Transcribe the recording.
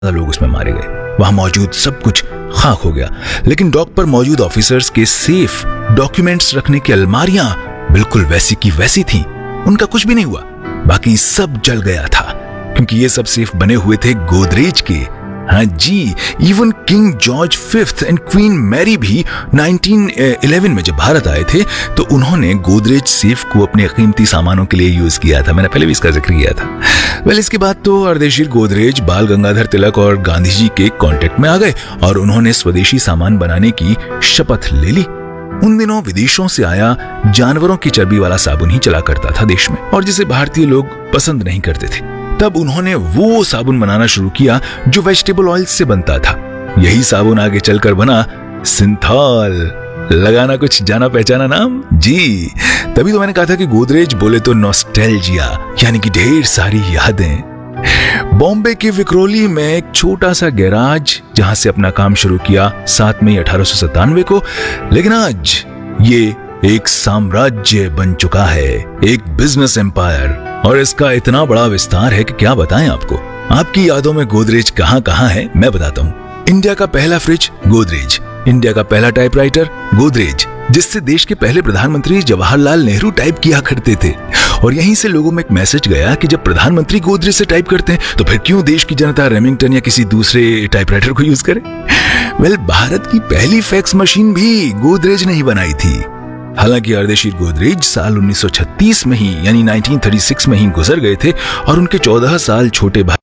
लोग उसमें मारे गए। वहां मौजूद सब कुछ खाक हो गया, लेकिन डॉक पर मौजूद ऑफिसर्स के सेफ डॉक्यूमेंट्स रखने की अलमारियां बिल्कुल वैसी की वैसी थीं। उनका कुछ भी नहीं हुआ। बाकी सब जल गया था, क्योंकि ये सब सेफ बने हुए थे गोदरेज के। हाँ जी, even king George fifth and queen Mary भी 1911 में जब भारत आए थे तो उन्होंने गोदरेज सेफ को अपने कीमती सामानों के लिए यूज किया था। मैंने पहले भी इसका जिक्र किया था। इसके बाद तो अर्देशीर गोदरेज बाल गंगाधर तिलक और गांधी जी के कांटेक्ट में आ गए और उन्होंने स्वदेशी सामान बनाने की शपथ ले ली। उन दिनों विदेशों से आया जानवरों की चर्बी वाला साबुन ही चला करता था देश में, और जिसे भारतीय लोग पसंद नहीं करते थे। तब उन्होंने वो साबुन बनाना शुरू किया जो वेजिटेबल ऑयल से बनता था। यही साबुन आगे चलकर बना सिंथॉल। लगाना कुछ जाना पहचाना नाम जी। तभी तो मैंने कहा था कि गोदरेज बोले तो नॉस्टैल्जिया, यानी कि ढेर सारी यादें। बॉम्बे के विक्रोली में एक छोटा सा गैराज, जहां से अपना काम शुरू किया 7 मई 1897 को, लेकिन आज ये एक साम्राज्य बन चुका है, एक बिजनेस एम्पायर, और इसका इतना बड़ा विस्तार है कि क्या बताएं आपको। आपकी यादों में गोदरेज कहां है मैं बताता हूँ। इंडिया का पहला फ्रिज गोदरेज, इंडिया का पहला टाइपराइटर गोदरेज, जिससे देश के पहले प्रधानमंत्री जवाहरलाल नेहरू टाइप किया करते थे। और यहीं से लोगों में एक मैसेज गया कि जब प्रधानमंत्री गोदरेज से टाइप करते हैं तो फिर क्यों देश की जनता रेमिंगटन या किसी दूसरे टाइपराइटर को यूज करे। भारत की पहली फैक्स मशीन भी गोदरेज ने ही बनाई थी। हालांकि अर्देशीर गोदरेज साल 1936 में ही, यानी 1936 में ही गुजर गए थे और उनके 14 साल छोटे भाई